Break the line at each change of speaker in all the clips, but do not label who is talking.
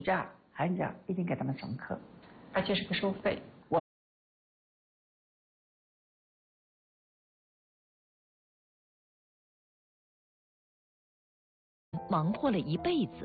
假、寒假一定给他们上课，
而且是不收费。
忙活了一辈子。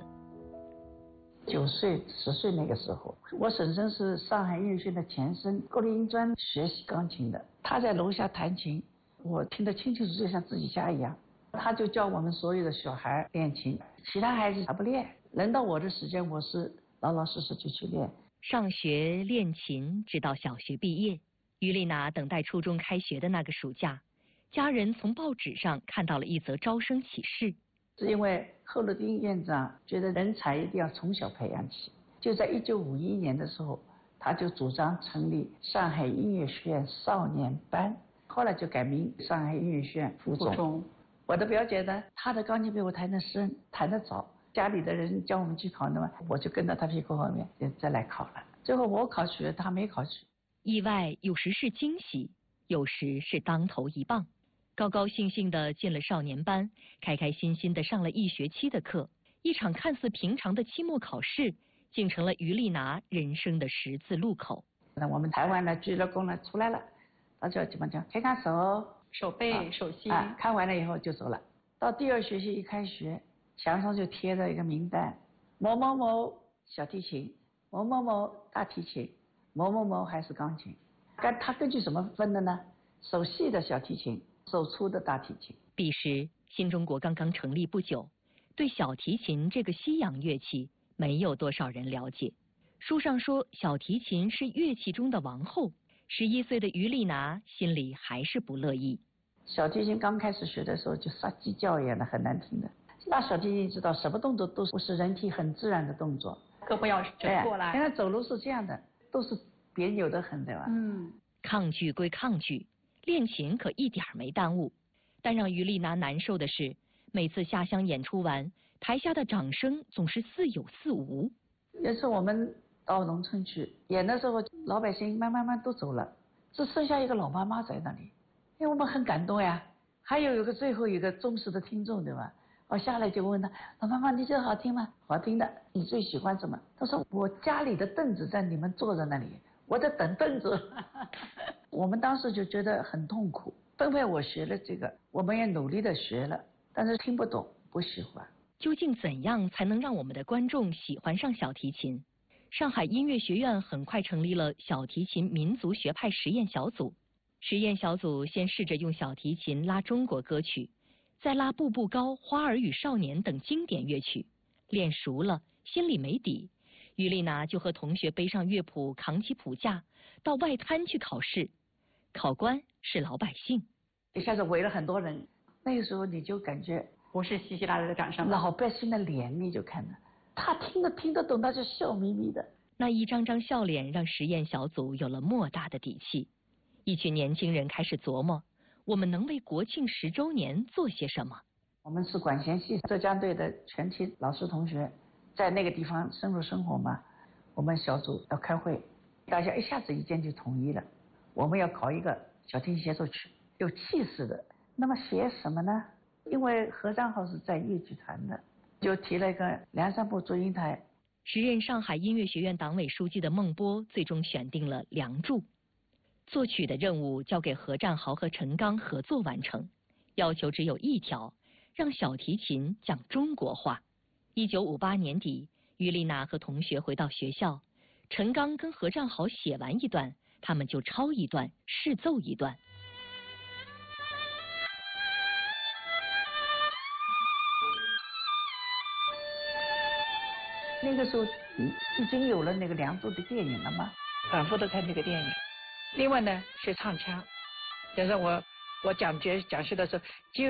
9岁、10岁那个时候，我婶婶是上海音乐学院的前身，国立音专学习钢琴的。她在楼下弹琴，我听得清清楚楚，就像自己家一样。她就教我们所有的小孩练琴，其他孩子还不练。轮到我的时间，我是老老实实就去练。
上学练琴，直到小学毕业。于丽娜等待初中开学的那个暑假，家人从报纸上看到了一则招生启事。
是因为贺鲁丁院长觉得人才一定要从小培养起，就在1951年的时候，他就主张成立上海音乐学院少年班，后来就改名上海音乐学院附中。我的表姐呢，她的钢琴比我弹得深，弹得早，家里的人叫我们去考，那么我就跟到她屁股后面就再来考了。最后我考取了，她没考取。
意外有时是惊喜，有时是当头一棒。高高兴兴地进了少年班，开开心心地上了1学期的课，一场看似平常的期末考试，竟成了于丽娜人生的十字路口。
那我们台湾的鞠了躬了出来了，大家基本上看看手、
手背、手心，
看完了以后就走了。到第2学期一开学，墙上就贴着一个名单：某某某小提琴，某某某大提琴，某某某还是钢琴。他根据什么分的呢？手细的小提琴，手粗的大提琴。
彼时新中国刚刚成立不久，对小提琴这个西洋乐器没有多少人了解。书上说小提琴是乐器中的王后，11岁的于丽娜心里还是不乐意。
小提琴刚开始学的时候就杀鸡叫一样的，很难听的。那小提琴知道什么动作都是人体很自然的动作，
胳膊要折过来。
现在走路是这样的，都是别扭的很，对吧？
抗拒归抗拒，练琴可一点没耽误。但让于丽娜难受的是，每次下乡演出完，台下的掌声总是似有似无。
有时候我们到农村去演的时候，老百姓慢慢都走了，只剩下一个老妈妈在那里，因为我们很感动呀。还有最后一个忠实的听众，对吧？我下来就问他：老妈妈，你这好听吗？好听的。你最喜欢什么？他说：我家里的凳子在你们坐在那里，我在等凳子。我们当时就觉得很痛苦。分配我学了这个，我们也努力的学了，但是听不懂，不喜欢。
究竟怎样才能让我们的观众喜欢上小提琴？上海音乐学院很快成立了小提琴民族学派实验小组。实验小组先试着用小提琴拉中国歌曲，再拉《步步高》《花儿与少年》等经典乐曲。练熟了，心里没底，于丽娜就和同学背上乐谱，扛起谱架，到外滩去考试。考官是老百姓，
一下子围了很多人。那个时候你就感觉
不是稀稀拉拉的掌声，
老百姓的脸你就看着，他听得懂，他就笑眯眯的。
那一张张笑脸让实验小组有了莫大的底气。一群年轻人开始琢磨，我们能为国庆10周年做些什么？
我们是管弦系浙江队的全体老师同学，在那个地方深入生活嘛。我们小组要开会，大家一下子意见就统一了，我们要搞一个小提琴协奏曲，有气势的。那么写什么呢？因为何占豪是在乐剧团的，就提了一个梁山伯祝英台。
时任上海音乐学院党委书记的孟波最终选定了《梁祝》。作曲的任务交给何占豪和陈刚合作完成，要求只有一条，让小提琴讲中国话。1958年底，于丽娜和同学回到学校，陈刚跟何占豪写完一段，他们就抄一段，试奏一段。
那个时候已经有了那个《梁祝》的电影了嘛，反复的看这个电影。另外呢是唱腔，就是我讲学的时候就